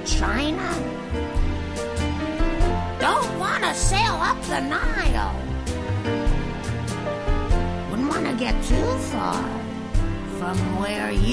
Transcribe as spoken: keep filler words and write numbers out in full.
China? Don't want to sail up the Nile. Wouldn't want to get too far from where you